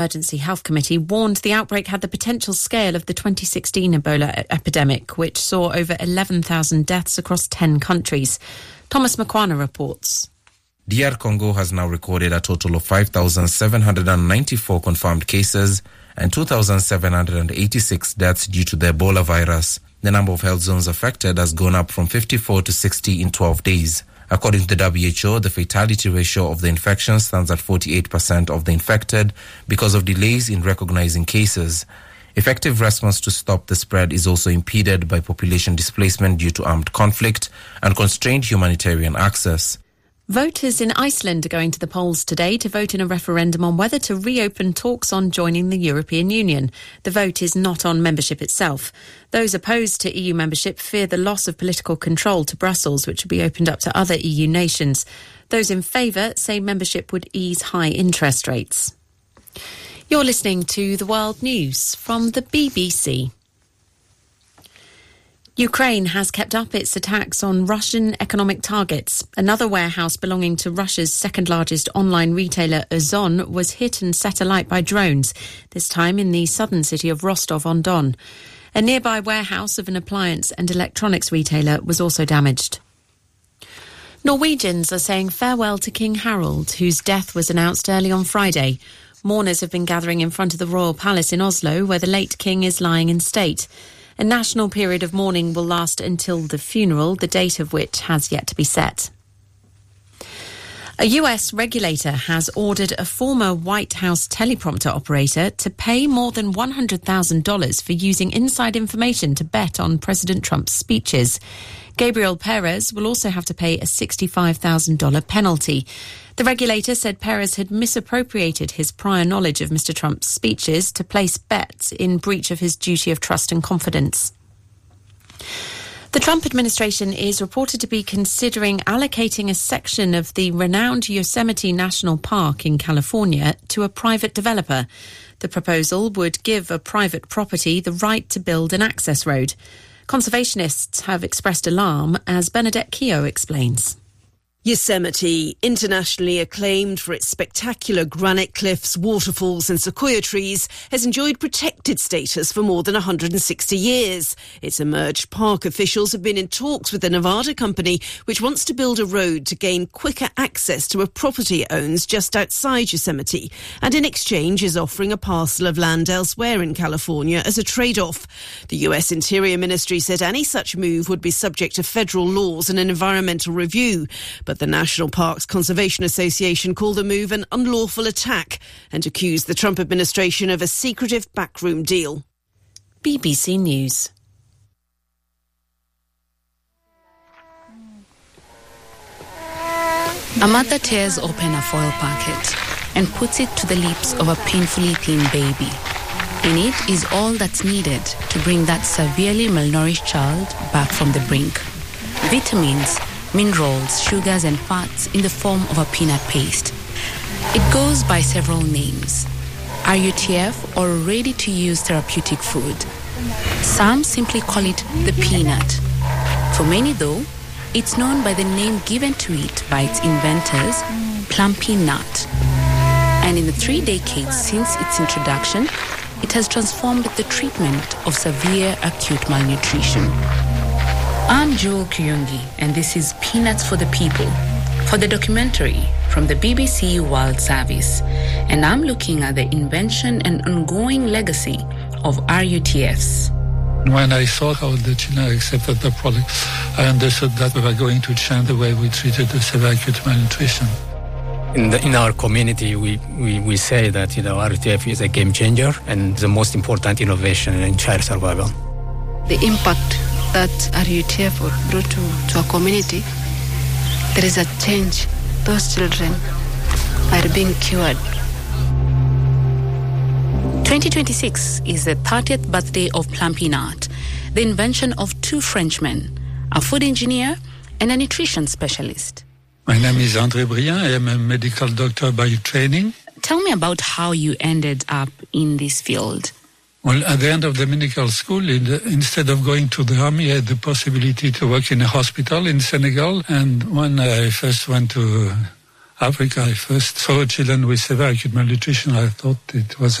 Emergency Health Committee warned the outbreak had the potential scale of the 2016 Ebola epidemic, which saw over 11,000 deaths across 10 countries. Thomas Makwana reports. DR Congo has now recorded a total of 5,794 confirmed cases and 2,786 deaths due to the Ebola virus. The number of health zones affected has gone up from 54 to 60 in 12 days. According to the WHO, the fatality ratio of the infection stands at 48% of the infected because of delays in recognizing cases. Effective response to stop the spread is also impeded by population displacement due to armed conflict and constrained humanitarian access. Voters in Iceland are going to the polls today to vote in a referendum on whether to reopen talks on joining the European Union. The vote is not on membership itself. Those opposed to EU membership fear the loss of political control to Brussels, which would be opened up to other EU nations. Those in favour say membership would ease high interest rates. You're listening to The World News from the BBC. Ukraine has kept up its attacks on Russian economic targets. Another warehouse belonging to Russia's second-largest online retailer, Ozon, was hit and set alight by drones, this time in the southern city of Rostov-on-Don. A nearby warehouse of an appliance and electronics retailer was also damaged. Norwegians are saying farewell to King Harald, whose death was announced early on Friday. Mourners have been gathering in front of the royal palace in Oslo, where the late king is lying in state. A national period of mourning will last until the funeral, the date of which has yet to be set. A US regulator has ordered a former White House teleprompter operator to pay more than $100,000 for using inside information to bet on President Trump's speeches. Gabriel Perez will also have to pay a $65,000 penalty. The regulator said Perez had misappropriated his prior knowledge of Mr. Trump's speeches to place bets in breach of his duty of trust and confidence. The Trump administration is reported to be considering allocating a section of the renowned Yosemite National Park in California to a private developer. The proposal would give a private property the right to build an access road. Conservationists have expressed alarm, as Bernadette Keogh explains. Yosemite, internationally acclaimed for its spectacular granite cliffs, waterfalls and sequoia trees, has enjoyed protected status for more than 160 years. Its emerged park officials have been in talks with the Nevada company, which wants to build a road to gain quicker access to a property it owns just outside Yosemite, and in exchange is offering a parcel of land elsewhere in California as a trade-off. The US Interior Ministry said any such move would be subject to federal laws and an environmental review. But the National Parks Conservation Association called the move an unlawful attack and accused the Trump administration of a secretive backroom deal. BBC News. A mother tears open a foil packet and puts it to the lips of a painfully thin baby. In it is all that's needed to bring that severely malnourished child back from the brink. Vitamins, minerals, sugars and fats in the form of a peanut paste. It goes by several names: RUTF, or ready-to-use therapeutic food. Some simply call it the peanut. For many, though, it's known by the name given to it by its inventors, Plumpy Nut. And in the 3 decades since its introduction, it has transformed the treatment of severe acute malnutrition. I'm Jewel Kuyungi, and this is Peanuts for the People, for the documentary from the BBC World Service. And I'm looking at the invention and ongoing legacy of RUTFs. When I saw how the China accepted the product, I understood that we were going to change the way we treated the severe acute malnutrition. In our community, we say that RUTF is a game changer and the most important innovation in child survival. The impact that RUTF brought to our community, there is a change. Those children are being cured. 2026 is the 30th birthday of Plumpy Nut, the invention of two Frenchmen, a food engineer and a nutrition specialist. My name is André Briand. I am a medical doctor by training. Tell me about how you ended up in this field. Well, at the end of the medical school, instead of going to the army, I had the possibility to work in a hospital in Senegal. And when I first went to Africa. I first saw children with severe acute malnutrition. I thought it was